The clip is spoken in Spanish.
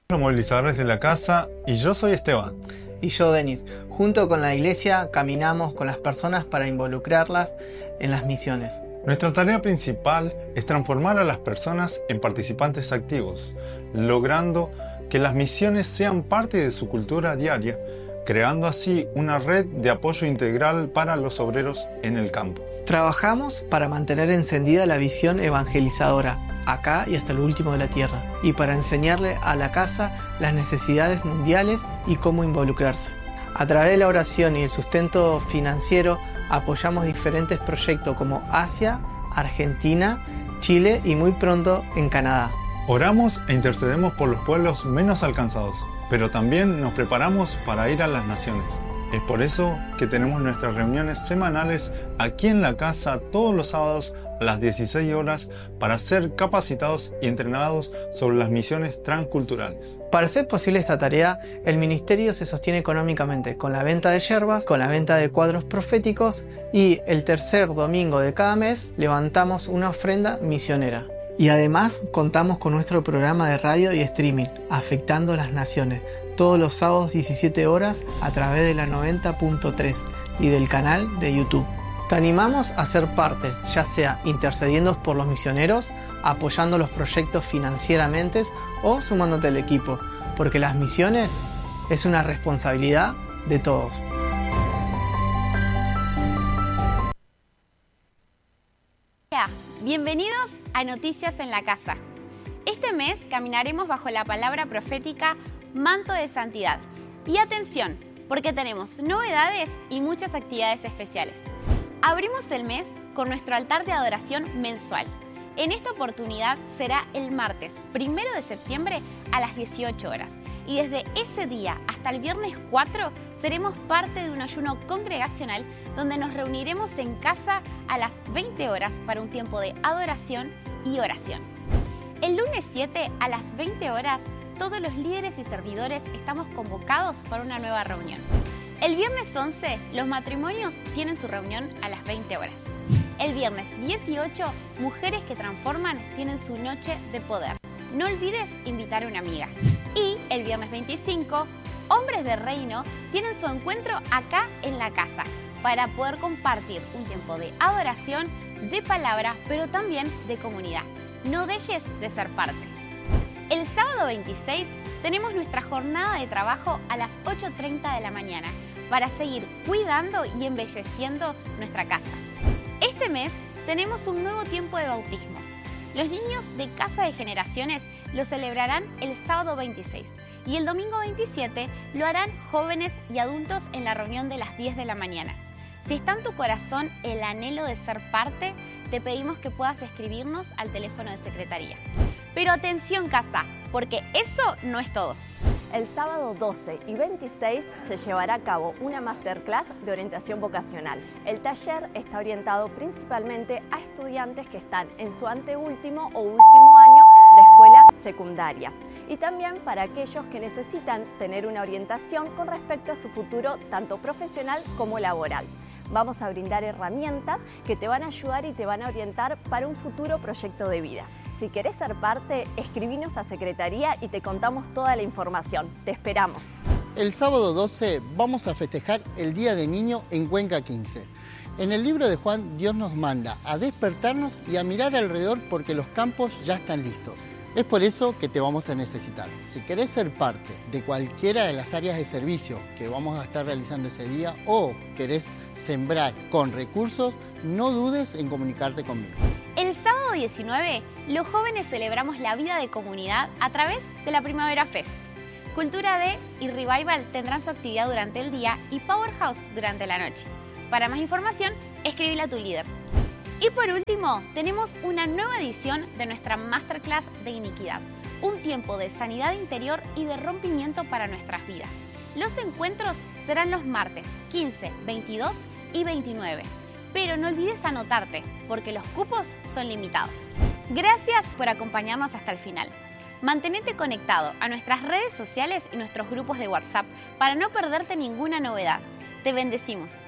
Los movilizadores de la casa y yo soy Esteban. Y yo, Denis. Junto con la iglesia caminamos con las personas para involucrarlas en las misiones. Nuestra tarea principal es transformar a las personas en participantes activos, logrando que las misiones sean parte de su cultura diaria, creando así una red de apoyo integral para los obreros en el campo. Trabajamos para mantener encendida la visión evangelizadora, acá y hasta lo último de la tierra, y para enseñarle a la casa las necesidades mundiales y cómo involucrarse. A través de la oración y el sustento financiero, apoyamos diferentes proyectos como Asia, Argentina, Chile y muy pronto en Canadá. Oramos e intercedemos por los pueblos menos alcanzados, pero también nos preparamos para ir a las naciones. Es por eso que tenemos nuestras reuniones semanales aquí en la casa todos los sábados a las 16 horas para ser capacitados y entrenados sobre las misiones transculturales. Para hacer posible esta tarea, el ministerio se sostiene económicamente con la venta de yerbas, con la venta de cuadros proféticos y el tercer domingo de cada mes levantamos una ofrenda misionera. Y además contamos con nuestro programa de radio y streaming, Afectando las Naciones, todos los sábados 17 horas a través de la 90.3 y del canal de YouTube. Te animamos a ser parte, ya sea intercediendo por los misioneros, apoyando los proyectos financieramente o sumándote al equipo, porque las misiones es una responsabilidad de todos. Hola, bienvenidos a Noticias en la Casa. Este mes caminaremos bajo la palabra profética Manto de Santidad. Y atención, porque tenemos novedades y muchas actividades especiales. Abrimos el mes con nuestro altar de adoración mensual. En esta oportunidad será el martes 1 de septiembre a las 18 horas. Y desde ese día hasta el viernes 4 seremos parte de un ayuno congregacional donde nos reuniremos en casa a las 20 horas para un tiempo de adoración y oración. El lunes 7 a las 20 horas todos los líderes y servidores estamos convocados para una nueva reunión. El viernes 11 los matrimonios tienen su reunión a las 20 horas. El viernes 18 Mujeres que Transforman tienen su noche de poder. No olvides invitar a una amiga. Y el viernes 25 Hombres de Reino tienen su encuentro acá en la casa para poder compartir un tiempo de adoración, de palabra, pero también de comunidad. No dejes de ser parte. El sábado 26 tenemos nuestra jornada de trabajo a las 8:30 de la mañana para seguir cuidando y embelleciendo nuestra casa. Este mes tenemos un nuevo tiempo de bautismos. Los niños de Casa de Generaciones lo celebrarán el sábado 26 y el domingo 27 lo harán jóvenes y adultos en la reunión de las 10 de la mañana. Si está en tu corazón el anhelo de ser parte, te pedimos que puedas escribirnos al teléfono de secretaría. Pero atención casa, porque eso no es todo. El sábado 12 y 26 se llevará a cabo una masterclass de orientación vocacional. El taller está orientado principalmente a estudiantes que están en su anteúltimo o último año de escuela secundaria. Y también para aquellos que necesitan tener una orientación con respecto a su futuro tanto profesional como laboral. Vamos a brindar herramientas que te van a ayudar y te van a orientar para un futuro proyecto de vida. Si querés ser parte, escribinos a Secretaría y te contamos toda la información. Te esperamos. El sábado 12 vamos a festejar el Día del Niño en Cuenca 15. En el libro de Juan, Dios nos manda a despertarnos y a mirar alrededor porque los campos ya están listos. Es por eso que te vamos a necesitar. Si querés ser parte de cualquiera de las áreas de servicio que vamos a estar realizando ese día o querés sembrar con recursos, no dudes en comunicarte conmigo. El sábado 19, los jóvenes celebramos la vida de comunidad a través de la Primavera Fest. Cultura D y Revival tendrán su actividad durante el día y Powerhouse durante la noche. Para más información, escríbele a tu líder. Y por último, tenemos una nueva edición de nuestra Masterclass de Iniquidad, un tiempo de sanidad interior y de rompimiento para nuestras vidas. Los encuentros serán los martes 15, 22 y 29. Pero no olvides anotarte, porque los cupos son limitados. Gracias por acompañarnos hasta el final. Mantenete conectado a nuestras redes sociales y nuestros grupos de WhatsApp para no perderte ninguna novedad. Te bendecimos.